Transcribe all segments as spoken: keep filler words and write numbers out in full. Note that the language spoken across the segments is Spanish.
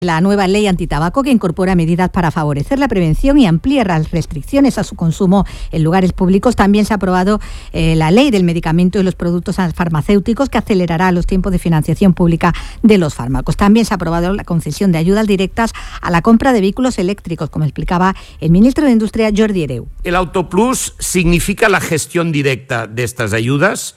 La nueva ley antitabaco, que incorpora medidas para favorecer la prevención y amplía las restricciones a su consumo en lugares públicos. También se ha aprobado eh, la ley del medicamento y los productos farmacéuticos, que acelerará los tiempos de financiación pública de los fármacos. También se ha aprobado la concesión de ayudas directas a la compra de vehículos eléctricos, como explicaba el ministro de Industria, Jordi Hereu. El Autoplus significa la gestión directa de estas ayudas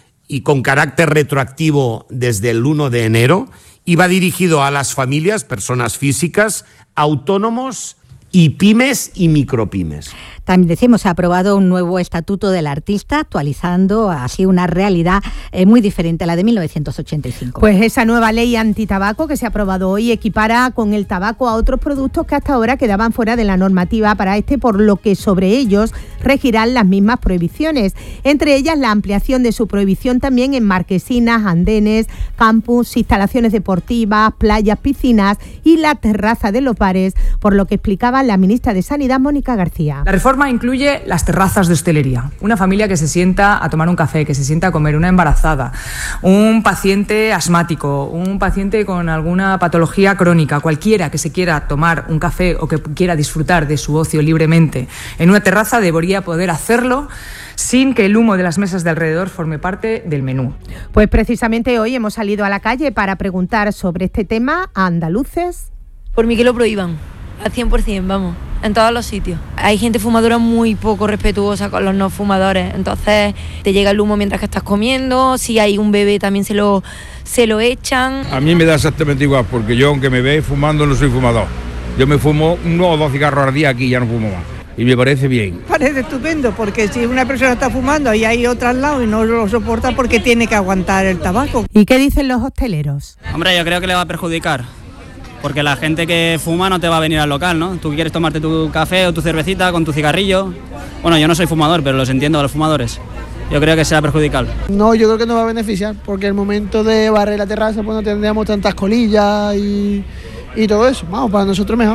y con carácter retroactivo desde el uno de enero. Y va dirigido a las familias, personas físicas, autónomos y pymes y micropymes. También decimos, se ha aprobado un nuevo estatuto del artista, actualizando así una realidad eh, muy diferente a la de mil novecientos ochenta y cinco. Pues esa nueva ley antitabaco que se ha aprobado hoy equipara con el tabaco a otros productos que hasta ahora quedaban fuera de la normativa para este, por lo que sobre ellos regirán las mismas prohibiciones. Entre ellas, la ampliación de su prohibición también en marquesinas, andenes, campus, instalaciones deportivas, playas, piscinas y la terraza de los bares, por lo que explicaba la ministra de Sanidad, Mónica García. La reforma incluye las terrazas de hostelería. Una familia que se sienta a tomar un café, que se sienta a comer, una embarazada, un paciente asmático, un paciente con alguna patología crónica, cualquiera que se quiera tomar un café o que quiera disfrutar de su ocio libremente en una terraza debería poder hacerlo sin que el humo de las mesas de alrededor forme parte del menú. Pues precisamente hoy hemos salido a la calle para preguntar sobre este tema a andaluces. Por mí que lo prohíban, al cien por ciento, vamos, en todos los sitios. Hay gente fumadora muy poco respetuosa con los no fumadores, entonces te llega el humo mientras que estás comiendo, si hay un bebé también se lo, se lo echan. A mí me da exactamente igual, porque yo, aunque me ve fumando, no soy fumador. Yo me fumo uno o dos cigarros al día aquí, ya no fumo más. Y me parece bien. Parece estupendo, porque si una persona está fumando y hay otra al lado y no lo soporta, porque tiene que aguantar el tabaco. ¿Y qué dicen los hosteleros? Hombre, yo creo que le va a perjudicar, porque la gente que fuma no te va a venir al local, ¿no? Tú quieres tomarte tu café o tu cervecita con tu cigarrillo. Bueno, yo no soy fumador, pero los entiendo a los fumadores. Yo creo que será perjudicial. No, yo creo que nos va a beneficiar, porque el momento de barrer la terraza pues no tendríamos tantas colillas y, y todo eso. Vamos, para nosotros mejor.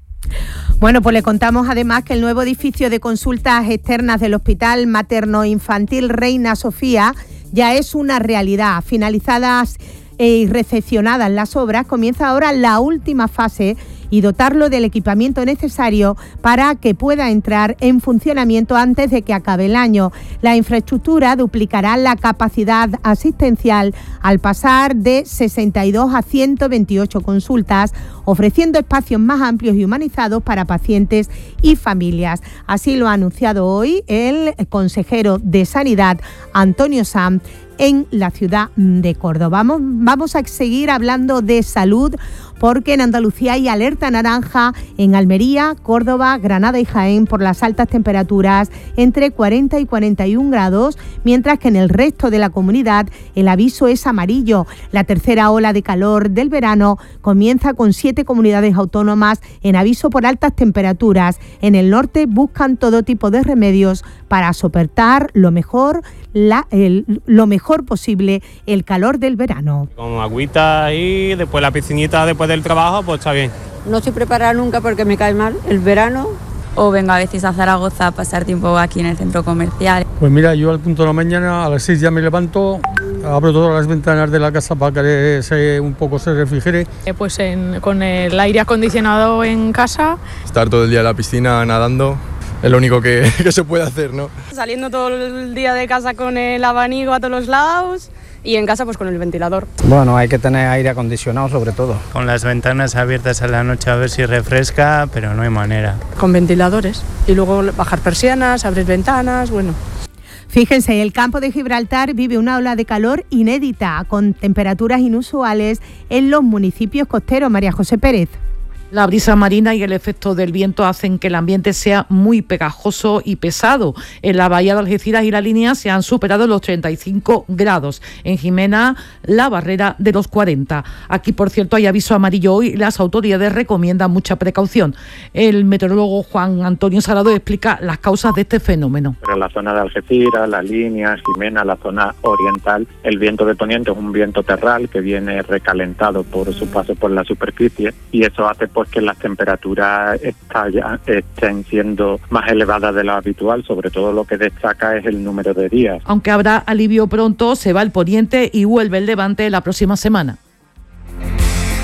Bueno, pues le contamos además que el nuevo edificio de consultas externas del Hospital Materno-Infantil Reina Sofía ya es una realidad. Finalizadas y recepcionadas las obras, comienza ahora la última fase y dotarlo del equipamiento necesario para que pueda entrar en funcionamiento antes de que acabe el año. La infraestructura duplicará la capacidad asistencial al pasar de sesenta y dos a ciento veintiocho consultas, ofreciendo espacios más amplios y humanizados para pacientes y familias. Así lo ha anunciado hoy el consejero de Sanidad, Antonio Sanz, en la ciudad de Córdoba. Vamos, vamos a seguir hablando de salud, porque en Andalucía hay alerta naranja en Almería, Córdoba, Granada y Jaén por las altas temperaturas entre cuarenta y cuarenta y un grados, mientras que en el resto de la comunidad el aviso es amarillo. La tercera ola de calor del verano comienza con siete comunidades autónomas en aviso por altas temperaturas. En el norte buscan todo tipo de remedios para soportar lo mejor La, el, lo mejor posible el calor del verano. Con agüita y después la piscinita después del trabajo, pues está bien. No estoy preparada nunca porque me cae mal el verano. O vengo a veces a Zaragoza a pasar tiempo aquí en el centro comercial. Pues mira, yo al punto de la mañana, a las seis ya me levanto, abro todas las ventanas de la casa para que se, un poco se refrigere. Eh, pues en, con el aire acondicionado en casa. Estar todo el día en la piscina nadando. Es lo único que, que se puede hacer, ¿no? Saliendo todo el día de casa con el abanico a todos los lados y en casa pues con el ventilador. Bueno, hay que tener aire acondicionado sobre todo. Con las ventanas abiertas a la noche a ver si refresca, pero no hay manera. Con ventiladores y luego bajar persianas, abrir ventanas, bueno. Fíjense, el campo de Gibraltar vive una ola de calor inédita con temperaturas inusuales en los municipios costeros. María José Pérez. La brisa marina y el efecto del viento hacen que el ambiente sea muy pegajoso y pesado. En la bahía de Algeciras y La Línea se han superado los treinta y cinco grados. En Jimena, la barrera de los cuarenta. Aquí, por cierto, hay aviso amarillo hoy y las autoridades recomiendan mucha precaución. El meteorólogo Juan Antonio Salado explica las causas de este fenómeno. En la zona de Algeciras, La Línea, Jimena, la zona oriental, el viento de poniente es un viento terral que viene recalentado por su paso por la superficie y eso hace por que las temperaturas estallan, estén siendo más elevadas de lo habitual, sobre todo lo que destaca es el número de días. Aunque habrá alivio pronto, se va el poniente y vuelve el levante la próxima semana.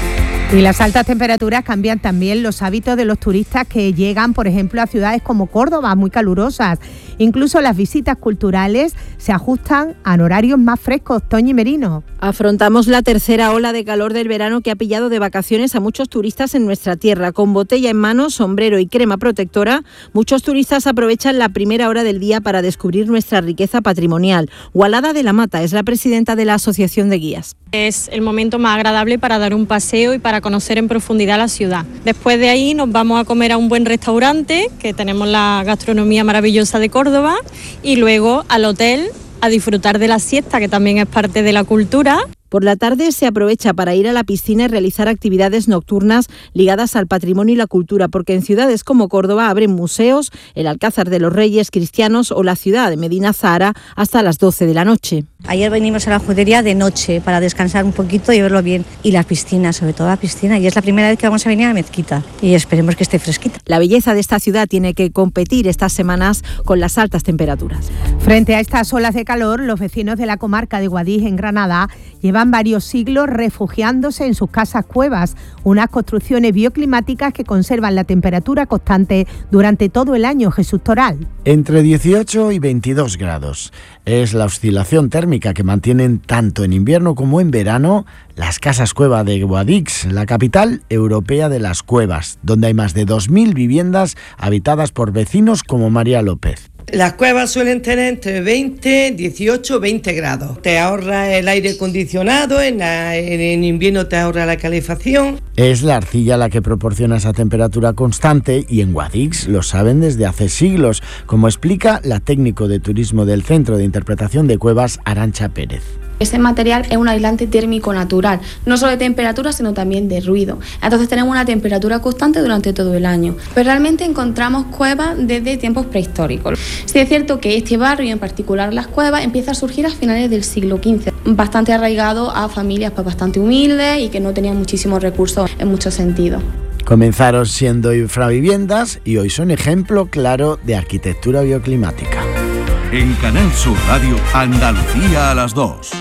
Y las altas temperaturas cambian también los hábitos de los turistas que llegan, por ejemplo, a ciudades como Córdoba, muy calurosas. Incluso las visitas culturales se ajustan a horarios más frescos. Toñi Merino. Afrontamos la tercera ola de calor del verano que ha pillado de vacaciones a muchos turistas en nuestra tierra. Con botella en mano, sombrero y crema protectora, muchos turistas aprovechan la primera hora del día para descubrir nuestra riqueza patrimonial. Gualada de la Mata es la presidenta de la Asociación de Guías. Es el momento más agradable para dar un paseo y para conocer en profundidad la ciudad. Después de ahí nos vamos a comer a un buen restaurante, que tenemos la gastronomía maravillosa de Córdoba, y luego al hotel a disfrutar de la siesta, que también es parte de la cultura. Por la tarde se aprovecha para ir a la piscina y realizar actividades nocturnas ligadas al patrimonio y la cultura, porque en ciudades como Córdoba abren museos, el Alcázar de los Reyes Cristianos o la ciudad de Medina Zahara hasta las doce de la noche. Ayer venimos a la judería de noche para descansar un poquito y verlo bien. Y las piscinas, sobre todo la piscina, y es la primera vez que vamos a venir a Mezquita y esperemos que esté fresquita. La belleza de esta ciudad tiene que competir estas semanas con las altas temperaturas. Frente a estas olas de calor, los vecinos de la comarca de Guadix, en Granada, llevan varios siglos refugiándose en sus casas cuevas, unas construcciones bioclimáticas que conservan la temperatura constante durante todo el año. Jesús Toral. Entre dieciocho y veintidós grados. Es la oscilación térmica que mantienen tanto en invierno como en verano las casas cueva de Guadix, la capital europea de las cuevas, donde hay más de dos mil viviendas habitadas por vecinos como María López. Las cuevas suelen tener entre veinte, dieciocho, veinte grados. Te ahorra el aire acondicionado, en, la, en invierno te ahorra la calefacción. Es la arcilla la que proporciona esa temperatura constante y en Guadix lo saben desde hace siglos, como explica la técnico de turismo del Centro de Interpretación de Cuevas, Arantxa Pérez. Este material es un aislante térmico natural, no solo de temperatura, sino también de ruido. Entonces tenemos una temperatura constante durante todo el año. Pero realmente encontramos cuevas desde tiempos prehistóricos. Sí es cierto que este barrio, y en particular las cuevas, empieza a surgir a finales del siglo quince, bastante arraigado a familias pues, bastante humildes y que no tenían muchísimos recursos en muchos sentidos. Comenzaron siendo infraviviendas y hoy son ejemplo claro de arquitectura bioclimática. En Canal Sur Radio, Andalucía a las dos.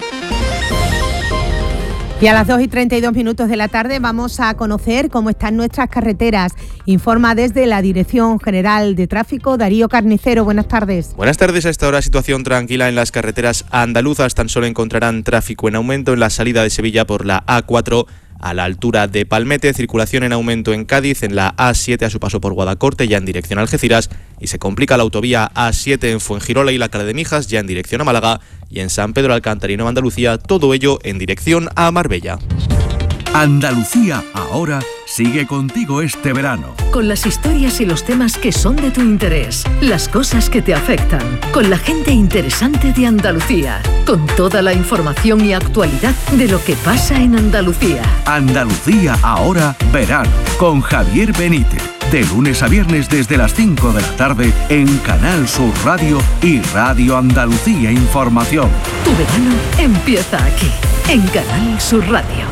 Y a las dos y treinta y dos minutos de la tarde vamos a conocer cómo están nuestras carreteras. Informa desde la Dirección General de Tráfico, Darío Carnicero. Buenas tardes. Buenas tardes. A esta hora situación tranquila en las carreteras andaluzas. Tan solo encontrarán tráfico en aumento en la salida de Sevilla por la A cuatro a la altura de Palmete, circulación en aumento en Cádiz, en la A siete a su paso por Guadacorte, ya en dirección a Algeciras, y se complica la autovía A siete en Fuengirola y la Cala de Mijas, ya en dirección a Málaga, y en San Pedro Alcántara y Nueva Andalucía, todo ello en dirección a Marbella. Andalucía ahora sigue contigo este verano. Con las historias y los temas que son de tu interés, las cosas que te afectan, con la gente interesante de Andalucía, con toda la información y actualidad de lo que pasa en Andalucía. Andalucía ahora verano, con Javier Benítez. De lunes a viernes desde las cinco de la tarde en Canal Sur Radio y Radio Andalucía Información. Tu verano empieza aquí, en Canal Sur Radio.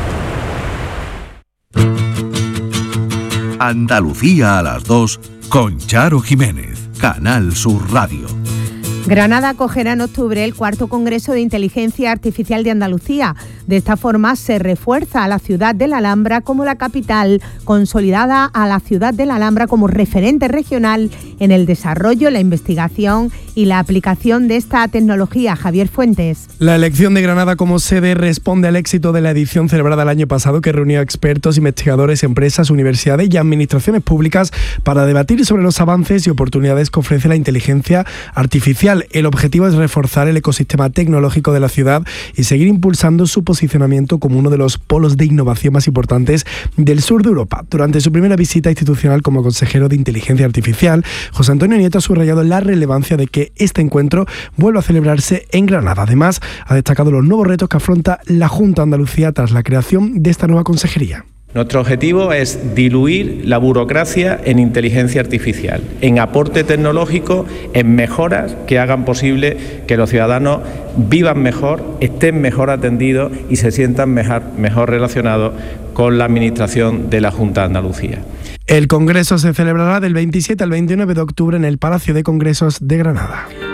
Andalucía a las dos con Charo Jiménez, Canal Sur Radio. Granada acogerá en octubre el cuarto Congreso de Inteligencia Artificial de Andalucía. De esta forma se refuerza a la ciudad de la Alhambra como la capital, consolidada a la ciudad de la Alhambra como referente regional en el desarrollo, la investigación y la aplicación de esta tecnología. Javier Fuentes. La elección de Granada como sede responde al éxito de la edición celebrada el año pasado, que reunió a expertos, investigadores, empresas, universidades y administraciones públicas para debatir sobre los avances y oportunidades que ofrece la inteligencia artificial. El objetivo es reforzar el ecosistema tecnológico de la ciudad y seguir impulsando su posicionamiento como uno de los polos de innovación más importantes del sur de Europa. Durante su primera visita institucional como consejero de Inteligencia Artificial, José Antonio Nieto ha subrayado la relevancia de que este encuentro vuelva a celebrarse en Granada. Además, ha destacado los nuevos retos que afronta la Junta de Andalucía tras la creación de esta nueva consejería. Nuestro objetivo es diluir la burocracia en inteligencia artificial, en aporte tecnológico, en mejoras que hagan posible que los ciudadanos vivan mejor, estén mejor atendidos y se sientan mejor, mejor relacionados con la administración de la Junta de Andalucía. El Congreso se celebrará del veintisiete al veintinueve de octubre en el Palacio de Congresos de Granada.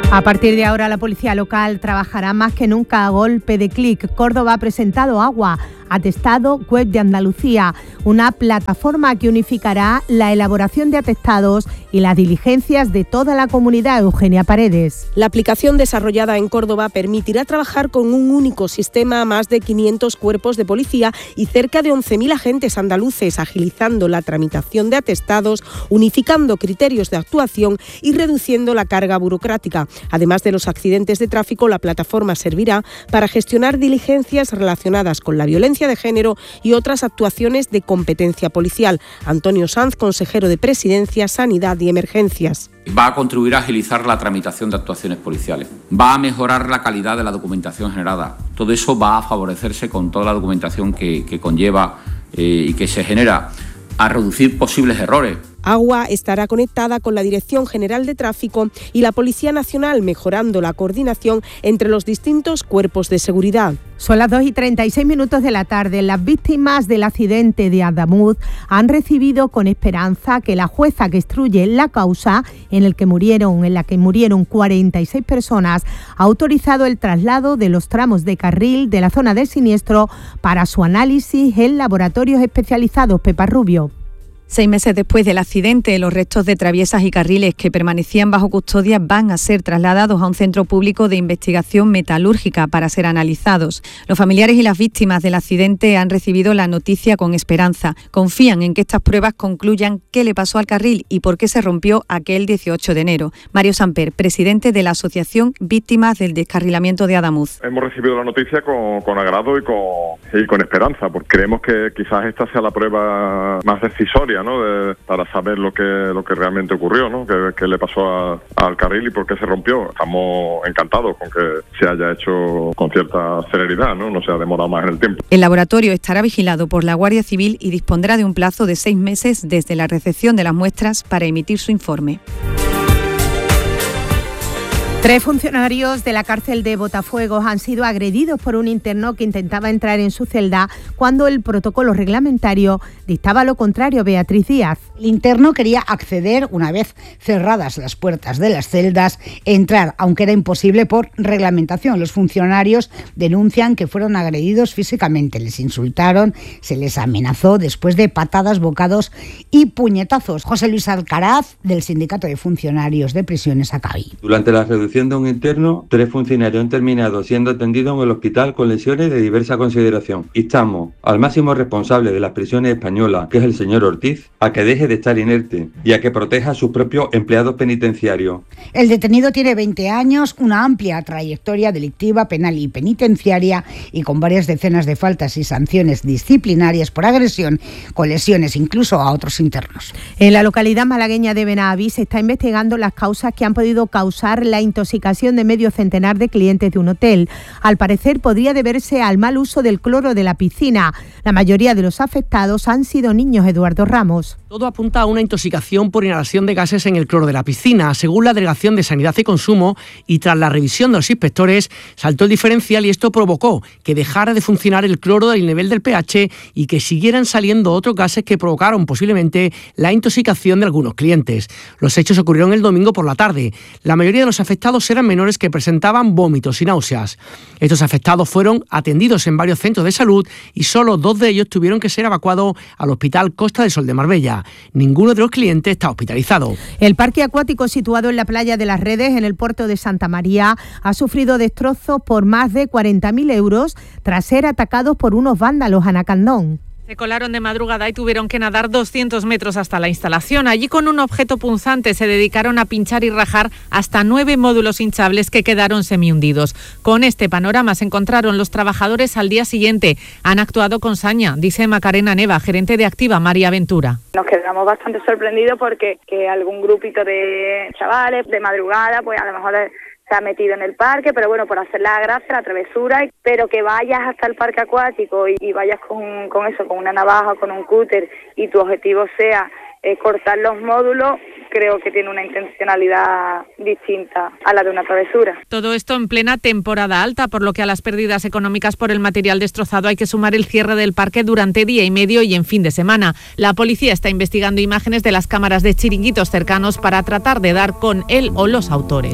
A partir de ahora, la policía local trabajará más que nunca a golpe de clic. Córdoba ha presentado Agua, atestado web de Andalucía, una plataforma que unificará la elaboración de atestados y las diligencias de toda la comunidad. Eugenia Paredes. La aplicación desarrollada en Córdoba permitirá trabajar con un único sistema a más de quinientos cuerpos de policía y cerca de once mil agentes andaluces, agilizando la tramitación de atestados, unificando criterios de actuación y reduciendo la carga burocrática. Además de los accidentes de tráfico, la plataforma servirá para gestionar diligencias relacionadas con la violencia de género y otras actuaciones de competencia policial. Antonio Sanz, consejero de Presidencia, Sanidad y Emergencias. Va a contribuir a agilizar la tramitación de actuaciones policiales. Va a mejorar la calidad de la documentación generada. Todo eso va a favorecerse con toda la documentación que, que conlleva eh, y que se genera, a reducir posibles errores. Agua estará conectada con la Dirección General de Tráfico y la Policía Nacional, mejorando la coordinación entre los distintos cuerpos de seguridad. Son las dos y treinta y seis minutos de la tarde. Las víctimas del accidente de Adamuz han recibido con esperanza que la jueza que instruye la causa en el que murieron, en la que murieron cuarenta y seis personas, ha autorizado el traslado de los tramos de carril de la zona del siniestro para su análisis en laboratorios especializados. Pepa Rubio. Seis meses después del accidente, los restos de traviesas y carriles que permanecían bajo custodia van a ser trasladados a un centro público de investigación metalúrgica para ser analizados. Los familiares y las víctimas del accidente han recibido la noticia con esperanza. Confían en que estas pruebas concluyan qué le pasó al carril y por qué se rompió aquel dieciocho de enero. Mario Samper, presidente de la Asociación Víctimas del Descarrilamiento de Adamuz. Hemos recibido la noticia con, con agrado y con, y con esperanza, porque creemos que quizás esta sea la prueba más decisoria, ¿no? De, para saber lo que lo que realmente ocurrió, ¿no? Qué, qué le pasó a, al carril y por qué se rompió. Estamos encantados con que se haya hecho con cierta celeridad, ¿no? No se ha demorado más en el tiempo. El laboratorio estará vigilado por la Guardia Civil y dispondrá de un plazo de seis meses desde la recepción de las muestras para emitir su informe. Tres funcionarios de la cárcel de Botafuegos han sido agredidos por un interno que intentaba entrar en su celda cuando el protocolo reglamentario dictaba lo contrario. Beatriz Díaz. El interno quería acceder, una vez cerradas las puertas de las celdas, entrar, aunque era imposible por reglamentación. Los funcionarios denuncian que fueron agredidos físicamente, les insultaron, se les amenazó después de patadas, bocados y puñetazos. José Luis Alcaraz, del Sindicato de Funcionarios de Prisiones, ACABI. Durante la reducción de un interno, tres funcionarios han terminado siendo atendidos en el hospital con lesiones de diversa consideración. Instamos al máximo responsable de las prisiones españolas, que es el señor Ortiz, a que deje de estar inerte y a que proteja a sus propios empleados penitenciarios. El detenido tiene veinte años, una amplia trayectoria delictiva, penal y penitenciaria, y con varias decenas de faltas y sanciones disciplinarias por agresión, con lesiones incluso a otros internos. En la localidad malagueña de Benaví se está investigando las causas que han podido causar la intoxicación de medio centenar de clientes de un hotel. Al parecer podría deberse al mal uso del cloro de la piscina. La mayoría de los afectados han sido niños. Eduardo Ramos. Todo apunta a una intoxicación por inhalación de gases en el cloro de la piscina. Según la Delegación de Sanidad y Consumo, y tras la revisión de los inspectores, saltó el diferencial y esto provocó que dejara de funcionar el cloro del nivel del pH y que siguieran saliendo otros gases que provocaron posiblemente la intoxicación de algunos clientes. Los hechos ocurrieron el domingo por la tarde. La mayoría de los afectados eran menores que presentaban vómitos y náuseas. Estos afectados fueron atendidos en varios centros de salud y solo dos de ellos tuvieron que ser evacuados al Hospital Costa del Sol de Marbella. Ninguno de los clientes está hospitalizado. El parque acuático situado en la playa de Las Redes, en el puerto de Santa María, ha sufrido destrozos por más de cuarenta mil euros tras ser atacados por unos vándalos. Ana Candón. Se colaron de madrugada y tuvieron que nadar doscientos metros hasta la instalación. Allí, con un objeto punzante, se dedicaron a pinchar y rajar hasta nueve módulos hinchables que quedaron semihundidos. Con este panorama se encontraron los trabajadores al día siguiente. Han actuado con saña, dice Macarena Neva, gerente de Activa María Ventura. Nos quedamos bastante sorprendidos porque que algún grupito de chavales de madrugada, pues a lo mejor se ha metido en el parque, pero bueno, por hacer la gracia, la travesura, pero que vayas hasta el parque acuático y, y vayas con, con eso, con una navaja, con un cúter, y tu objetivo sea eh, cortar los módulos, creo que tiene una intencionalidad distinta a la de una travesura. Todo esto en plena temporada alta, por lo que a las pérdidas económicas por el material destrozado hay que sumar el cierre del parque durante día y medio y en fin de semana. La policía está investigando imágenes de las cámaras de chiringuitos cercanos para tratar de dar con él o los autores.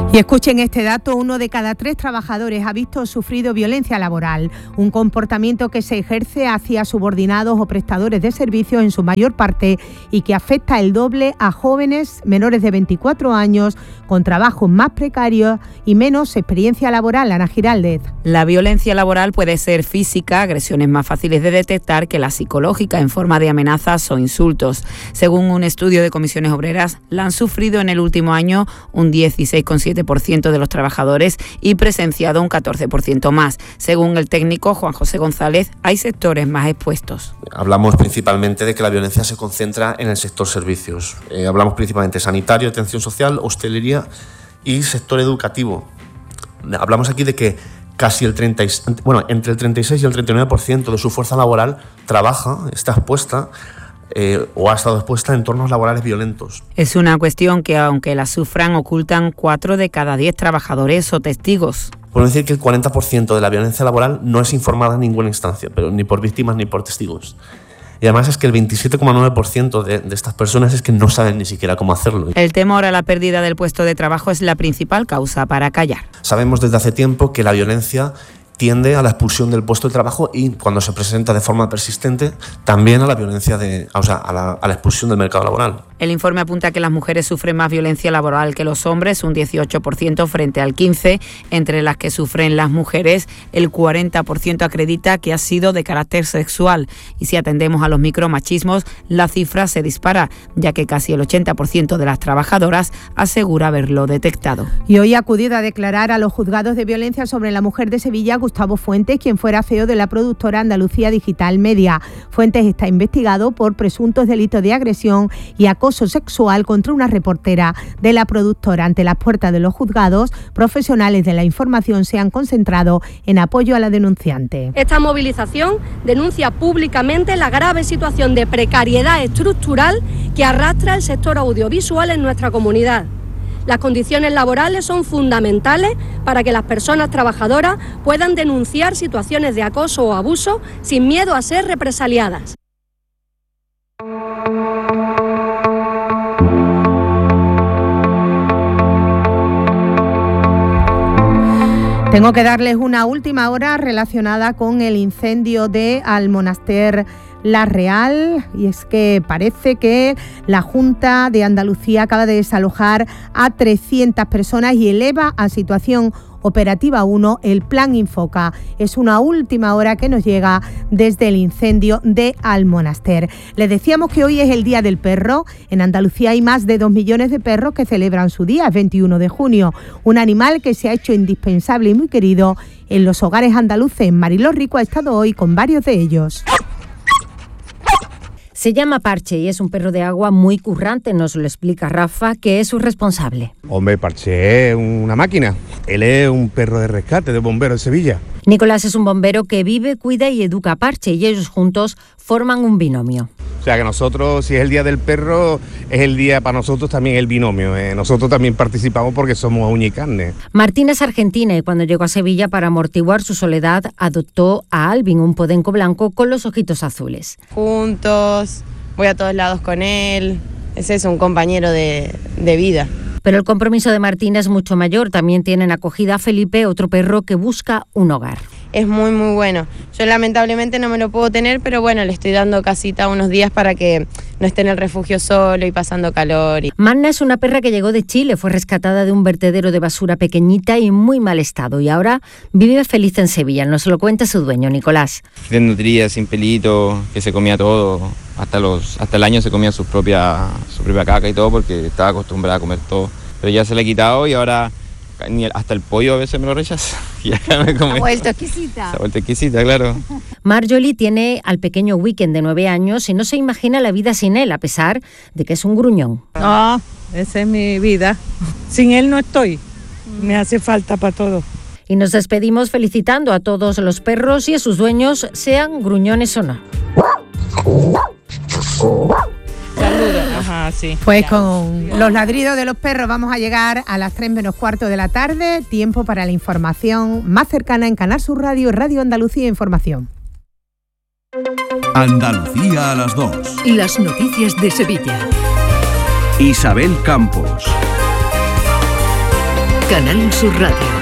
Y escuchen este dato, uno de cada tres trabajadores ha visto o sufrido violencia laboral, un comportamiento que se ejerce hacia subordinados o prestadores de servicios en su mayor parte y que afecta el doble a jóvenes menores de veinticuatro años con trabajos más precarios y menos experiencia laboral. Ana Giraldez. La violencia laboral puede ser física, agresiones más fáciles de detectar que la psicológica en forma de amenazas o insultos. Según un estudio de Comisiones Obreras, la han sufrido en el último año un dieciséis coma siete por ciento de los trabajadores y presenciado un catorce por ciento más. Según el técnico Juan José González, hay sectores más expuestos. Hablamos principalmente de que la violencia se concentra en el sector servicios. Eh, hablamos principalmente sanitario, atención social, hostelería y sector educativo. Hablamos aquí de que casi el treinta, bueno, entre el treinta y seis y el treinta y nueve por ciento de su fuerza laboral trabaja, está expuesta Eh, o ha estado expuesta a entornos laborales violentos. Es una cuestión que, aunque la sufran, ocultan cuatro de cada diez trabajadores o testigos. Podemos decir que el cuarenta por ciento de la violencia laboral no es informada en ninguna instancia, pero ni por víctimas ni por testigos. Y además es que el veintisiete coma nueve por ciento de, de estas personas es que no saben ni siquiera cómo hacerlo. El temor a la pérdida del puesto de trabajo es la principal causa para callar. Sabemos desde hace tiempo que la violencia tiende a la expulsión del puesto de trabajo y, cuando se presenta de forma persistente, también a la violencia de, o sea, a la, a la expulsión del mercado laboral. El informe apunta que las mujeres sufren más violencia laboral que los hombres, un dieciocho por ciento frente al quince por ciento. Entre las que sufren las mujeres, el cuarenta por ciento acredita que ha sido de carácter sexual. Y si atendemos a los micromachismos, la cifra se dispara, ya que casi el ochenta por ciento de las trabajadoras asegura haberlo detectado. Y hoy ha acudido a declarar a los juzgados de violencia sobre la mujer de Sevilla Gustavo Fuentes, quien fuera C E O de la productora Andalucía Digital Media. Fuentes está investigado por presuntos delitos de agresión y acoso sexual contra una reportera de la productora. Ante las puertas de los juzgados, profesionales de la información se han concentrado en apoyo a la denunciante. Esta movilización denuncia públicamente la grave situación de precariedad estructural que arrastra el sector audiovisual en nuestra comunidad. Las condiciones laborales son fundamentales para que las personas trabajadoras puedan denunciar situaciones de acoso o abuso sin miedo a ser represaliadas. Tengo que darles una última hora relacionada con el incendio de Almonaster La Real, y es que parece que la Junta de Andalucía acaba de desalojar a trescientas personas y eleva a situación operativa uno el plan Infoca. Es una última hora que nos llega desde el incendio de Almonaster. Les decíamos que hoy es el Día del Perro. En Andalucía hay más de dos millones de perros que celebran su día, el veintiuno de junio. Un animal que se ha hecho indispensable y muy querido en los hogares andaluces. Mariló Rico ha estado hoy con varios de ellos. Se llama Parche y es un perro de agua muy currante, nos lo explica Rafa, que es su responsable. Hombre, Parche es una máquina. Él es un perro de rescate de bombero de Sevilla. Nicolás es un bombero que vive, cuida y educa a Parche y ellos juntos forman un binomio. O sea que nosotros, si es el Día del Perro, es el día para nosotros también el binomio. ¿eh? Nosotros también participamos porque somos uña y carne. Martina es argentina y cuando llegó a Sevilla para amortiguar su soledad, adoptó a Alvin, un podenco blanco con los ojitos azules. Juntos, voy a todos lados con él, ese es un compañero de, de vida. Pero el compromiso de Martina es mucho mayor. También tienen acogida a Felipe, otro perro que busca un hogar. Es muy muy bueno. Yo lamentablemente no me lo puedo tener, pero bueno, le estoy dando casita unos días para que no esté en el refugio solo y pasando calor. Y... Magna es una perra que llegó de Chile, fue rescatada de un vertedero de basura pequeñita y muy mal estado y ahora vive feliz en Sevilla. Nos lo cuenta su dueño, Nicolás. Desnutrida, sin pelito, que se comía todo. Hasta los hasta el año se comía su propia, su propia caca y todo porque estaba acostumbrada a comer todo. Pero ya se le ha quitado y ahora ni el, hasta el pollo a veces me lo rechaza. Y acá me come. Se ha vuelto exquisita. Se ha vuelto exquisita, claro. Marjorie tiene al pequeño Weekend de nueve años y no se imagina la vida sin él, a pesar de que es un gruñón. No, esa es mi vida. Sin él no estoy. Me hace falta para todo. Y nos despedimos felicitando a todos los perros y a sus dueños, sean gruñones o no. Saludos. Ajá, sí. Pues con los ladridos de los perros vamos a llegar a las tres menos cuarto de la tarde. Tiempo para la información más cercana en Canal Sur Radio, Radio Andalucía Información. Andalucía a las dos. Las noticias de Sevilla. Isabel Campos. Canal Sur Radio.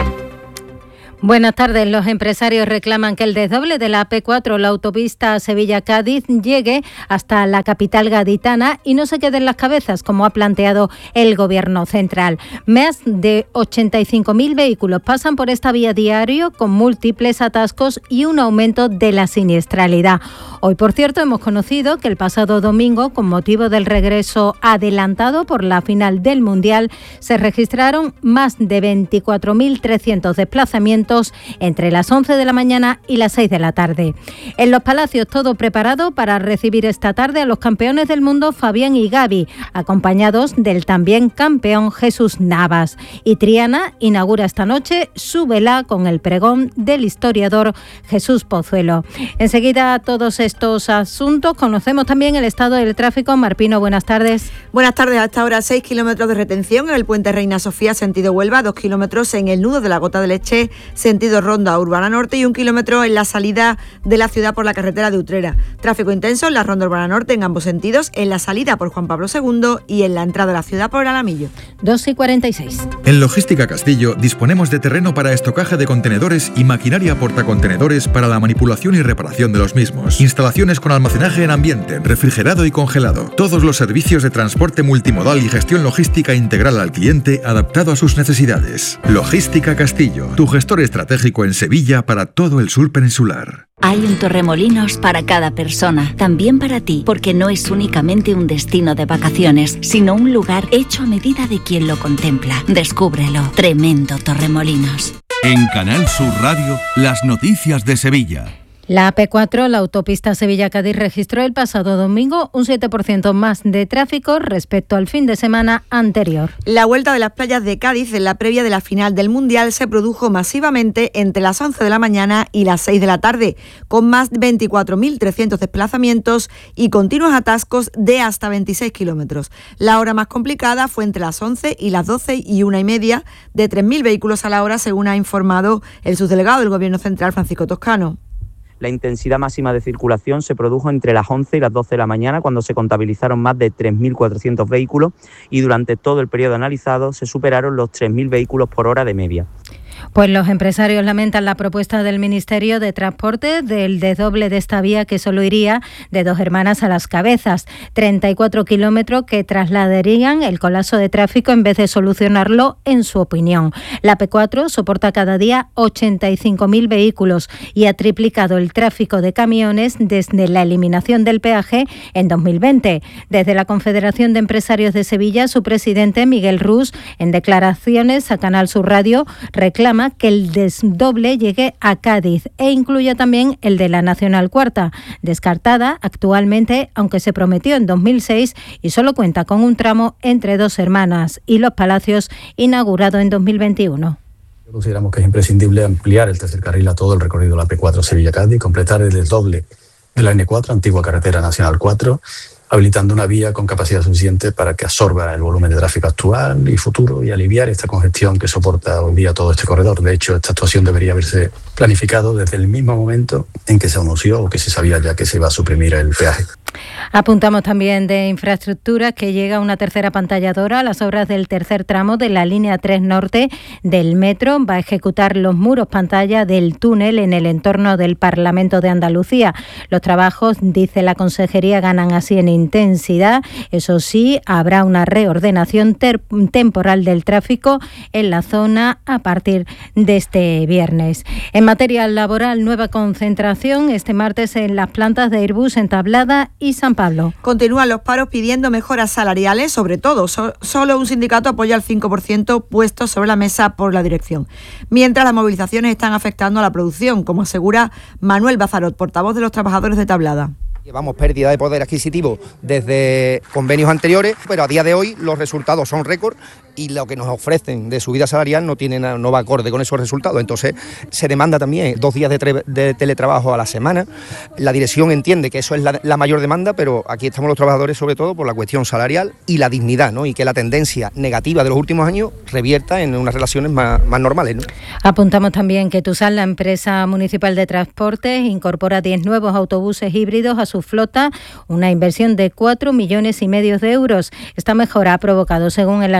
Buenas tardes. Los empresarios reclaman que el desdoble de la A P cuatro, la autopista Sevilla-Cádiz, llegue hasta la capital gaditana y no se quede en las cabezas, como ha planteado el Gobierno central. Más de ochenta y cinco mil vehículos pasan por esta vía diario, con múltiples atascos y un aumento de la siniestralidad. Hoy, por cierto, hemos conocido que el pasado domingo, con motivo del regreso adelantado por la final del Mundial, se registraron más de veinticuatro mil trescientos desplazamientos entre las once de la mañana y las seis de la tarde. En Los Palacios, todo preparado para recibir esta tarde a los campeones del mundo Fabián y Gaby, acompañados del también campeón Jesús Navas. Y Triana inaugura esta noche su vela con el pregón del historiador Jesús Pozuelo. Enseguida, todos estos asuntos. Conocemos también el estado del tráfico. Marpino, buenas tardes. Buenas tardes. Hasta ahora seis kilómetros de retención en el puente Reina Sofía, sentido Huelva, dos kilómetros en el nudo de la Gota de Leche, sentido Ronda Urbana Norte, y un kilómetro en la salida de la ciudad por la carretera de Utrera. Tráfico intenso en la Ronda Urbana Norte en ambos sentidos, en la salida por Juan Pablo segundo y en la entrada a la ciudad por Alamillo. dos y cuarenta y seis. En Logística Castillo disponemos de terreno para estocaje de contenedores y maquinaria portacontenedores para la manipulación y reparación de los mismos. Instalaciones con almacenaje en ambiente, refrigerado y congelado. Todos los servicios de transporte multimodal y gestión logística integral al cliente adaptado a sus necesidades. Logística Castillo, tu gestor estratégico en Sevilla para todo el sur peninsular. Hay un Torremolinos para cada persona, también para ti, porque no es únicamente un destino de vacaciones, sino un lugar hecho a medida de quien lo contempla. Descúbrelo. Tremendo Torremolinos. En Canal Sur Radio, las noticias de Sevilla. La A P cuatro, la autopista Sevilla-Cádiz, registró el pasado domingo un siete por ciento más de tráfico respecto al fin de semana anterior. La vuelta de las playas de Cádiz en la previa de la final del Mundial se produjo masivamente entre las once de la mañana y las seis de la tarde, con más de veinticuatro mil trescientos desplazamientos y continuos atascos de hasta veintiséis kilómetros. La hora más complicada fue entre las once y las doce y una y media, de tres mil vehículos a la hora, según ha informado el subdelegado del Gobierno central, Francisco Toscano. La intensidad máxima de circulación se produjo entre las once y las doce de la mañana, cuando se contabilizaron más de tres mil cuatrocientos vehículos, y durante todo el periodo analizado se superaron los tres mil vehículos por hora de media. Pues los empresarios lamentan la propuesta del Ministerio de Transporte del desdoble de esta vía, que solo iría de Dos Hermanas a Las Cabezas, treinta y cuatro kilómetros que trasladarían el colapso de tráfico en vez de solucionarlo, en su opinión. La A P cuatro soporta cada día ochenta y cinco mil vehículos y ha triplicado el tráfico de camiones desde la eliminación del peaje en dos mil veinte. Desde la Confederación de Empresarios de Sevilla, su presidente, Miguel Rus, en declaraciones a Canal Sur Radio, reclama que el desdoble llegue a Cádiz e incluya también el de la Nacional Cuarta, descartada actualmente, aunque se prometió en dos mil seis y solo cuenta con un tramo entre Dos Hermanas y Los Palacios, inaugurado en dos mil veintiuno. Consideramos que es imprescindible ampliar el tercer carril a todo el recorrido de la A P cuatro Sevilla-Cádiz, completar el desdoble de la N cuatro, antigua carretera Nacional cuatro, habilitando una vía con capacidad suficiente para que absorba el volumen de tráfico actual y futuro y aliviar esta congestión que soporta hoy día todo este corredor. De hecho, esta actuación debería haberse planificado desde el mismo momento en que se anunció o que se sabía ya que se iba a suprimir el peaje. Apuntamos también de infraestructura que llega una tercera pantalladora a las obras del tercer tramo de la línea tres norte del metro. Va a ejecutar los muros pantalla del túnel en el entorno del Parlamento de Andalucía. Los trabajos, dice la Consejería, ganan así en intensidad. Eso sí, habrá una reordenación ter- temporal del tráfico en la zona a partir de este viernes. En materia laboral, nueva concentración este martes en las plantas de Airbus en Tablada y San Pablo. Continúan los paros pidiendo mejoras salariales, sobre todo. So, solo un sindicato apoya el cinco por ciento puesto sobre la mesa por la dirección. Mientras las movilizaciones están afectando a la producción, como asegura Manuel Bazarot, portavoz de los trabajadores de Tablada. Llevamos pérdida de poder adquisitivo desde convenios anteriores, pero a día de hoy los resultados son récord y lo que nos ofrecen de subida salarial no tiene no va acorde con esos resultados. Entonces se demanda también dos días de, tre- de teletrabajo a la semana. La dirección entiende que eso es la, la mayor demanda, pero aquí estamos los trabajadores sobre todo por la cuestión salarial y la dignidad, ¿no? Y que la tendencia negativa de los últimos años revierta en unas relaciones más, más normales, ¿no? Apuntamos también que Tusal, la empresa municipal de transportes, incorpora diez nuevos autobuses híbridos a su flota, una inversión de cuatro millones y medio de euros. Esta mejora ha provocado, según el alcalde José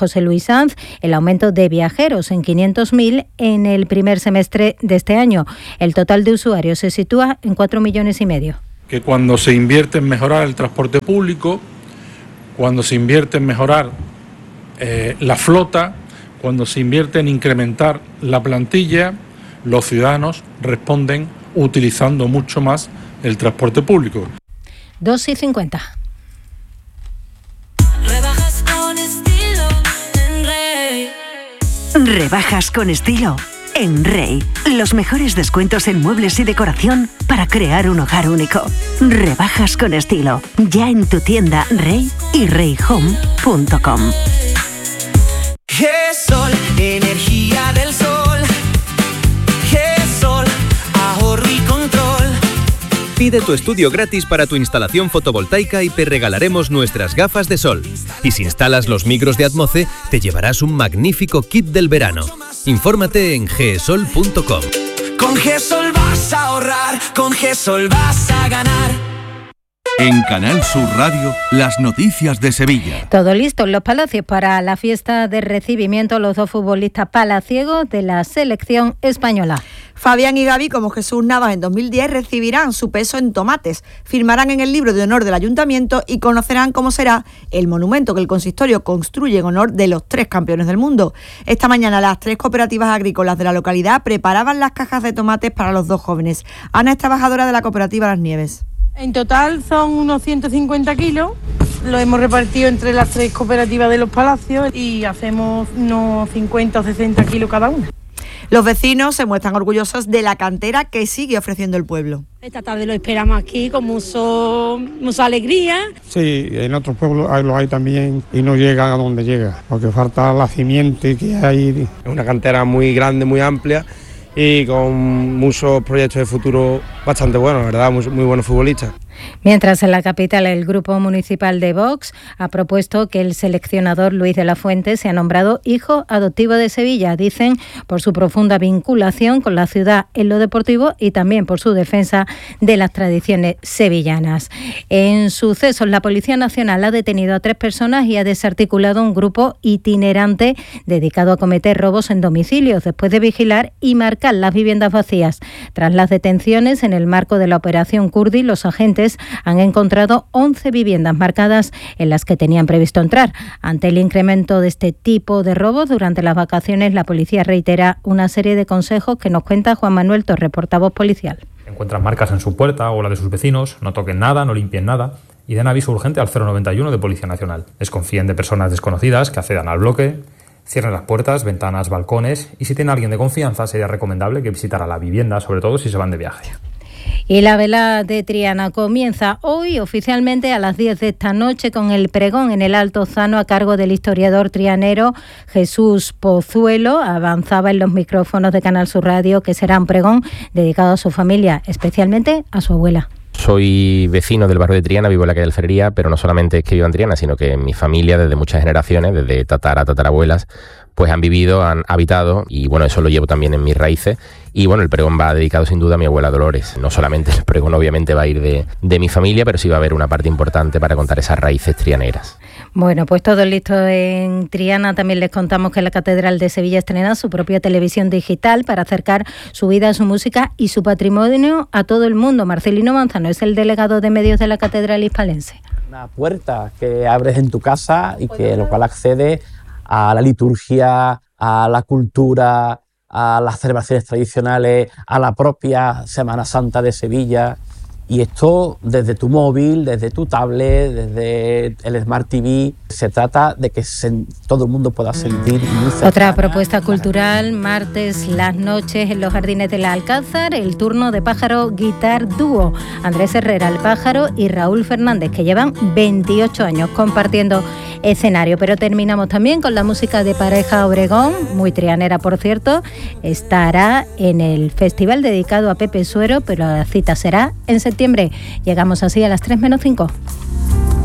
José Luis Sanz, el aumento de viajeros en quinientos mil en el primer semestre de este año. El total de usuarios se sitúa en cuatro millones y medio. Que cuando se invierte en mejorar el transporte público, cuando se invierte en mejorar eh, la flota, cuando se invierte en incrementar la plantilla, los ciudadanos responden utilizando mucho más el transporte público. dos y cincuenta. Rebajas con estilo en Rey. Rebajas con estilo en Rey. Los mejores descuentos en muebles y decoración para crear un hogar único. Rebajas con estilo. Ya en tu tienda Rey y rey home punto com. G-Sol, energía del sol. G-Sol, ahorro y control. Pide tu estudio gratis para tu instalación fotovoltaica y te regalaremos nuestras gafas de sol. Y si instalas los micros de Atmoce, te llevarás un magnífico kit del verano. Infórmate en g sol punto com. Con G-Sol vas a ahorrar, con G-Sol vas a ganar. En Canal Sur Radio, las noticias de Sevilla. Todo listo en Los Palacios para la fiesta de recibimiento a los dos futbolistas palaciegos de la selección española. Fabián y Gaby, como Jesús Navas en dos mil diez, recibirán su peso en tomates, firmarán en el libro de honor del Ayuntamiento y conocerán cómo será el monumento que el consistorio construye en honor de los tres campeones del mundo. Esta mañana las tres cooperativas agrícolas de la localidad preparaban las cajas de tomates para los dos jóvenes. Ana es trabajadora de la cooperativa Las Nieves. En total son unos ciento cincuenta kilos, lo hemos repartido entre las tres cooperativas de Los Palacios y hacemos unos cincuenta o sesenta kilos cada una. Los vecinos se muestran orgullosos de la cantera que sigue ofreciendo el pueblo. Esta tarde lo esperamos aquí con mucho, mucha alegría. Sí, en otros pueblos lo hay también y no llega a donde llega, porque falta la simiente que hay. Es una cantera muy grande, muy amplia y con muchos proyectos de futuro bastante buenos, ¿verdad? Muy, muy buenos futbolistas. Mientras en la capital el Grupo Municipal de Vox ha propuesto que el seleccionador Luis de la Fuente sea nombrado hijo adoptivo de Sevilla, dicen por su profunda vinculación con la ciudad en lo deportivo y también por su defensa de las tradiciones sevillanas. En sucesos, la Policía Nacional ha detenido a tres personas y ha desarticulado un grupo itinerante dedicado a cometer robos en domicilios después de vigilar y marcar las viviendas vacías. Tras las detenciones en el marco de la Operación Kurdi, los agentes han encontrado once viviendas marcadas en las que tenían previsto entrar. Ante el incremento de este tipo de robos durante las vacaciones, la policía reitera una serie de consejos que nos cuenta Juan Manuel Torres, portavoz policial. Encuentran marcas en su puerta o la de sus vecinos, no toquen nada, no limpien nada y den aviso urgente al cero noventa y uno de Policía Nacional. Desconfíen de personas desconocidas que accedan al bloque, cierren las puertas, ventanas, balcones y si tienen a alguien de confianza sería recomendable que visitara la vivienda, sobre todo si se van de viaje. Y la vela de Triana comienza hoy oficialmente a las diez de esta noche con el pregón en el Alto Zano a cargo del historiador trianero Jesús Pozuelo. Avanzaba en los micrófonos de Canal Sur Radio que será un pregón dedicado a su familia, especialmente a su abuela. Soy vecino del barrio de Triana, vivo en la calle Alferería, pero no solamente es que vivo en Triana, sino que mi familia desde muchas generaciones, desde tatara, tatarabuelas, pues han vivido, han habitado y bueno, eso lo llevo también en mis raíces. Y bueno, el pregón va dedicado sin duda a mi abuela Dolores. No solamente el pregón obviamente va a ir de, de mi familia, pero sí va a haber una parte importante para contar esas raíces trianeras. Bueno, pues todo listo en Triana. También les contamos que la Catedral de Sevilla estrena su propia televisión digital para acercar su vida, su música y su patrimonio a todo el mundo. Marcelino Manzano es el delegado de medios de la Catedral hispalense. Una puerta que abres en tu casa y que lo cual accede a la liturgia, a la cultura, a las celebraciones tradicionales, a la propia Semana Santa de Sevilla. Y esto desde tu móvil, desde tu tablet, desde el Smart T V, se trata de que se, todo el mundo pueda sentir. Otra propuesta cultural, martes las noches en los jardines de la Alcázar, el turno de pájaro guitar dúo, Andrés Herrera el pájaro y Raúl Fernández, que llevan veintiocho años compartiendo escenario. Pero terminamos también con la música de Pareja Obregón, muy trianera por cierto, estará en el festival dedicado a Pepe Suero, pero la cita será en septiembre. Llegamos así a las tres menos cinco.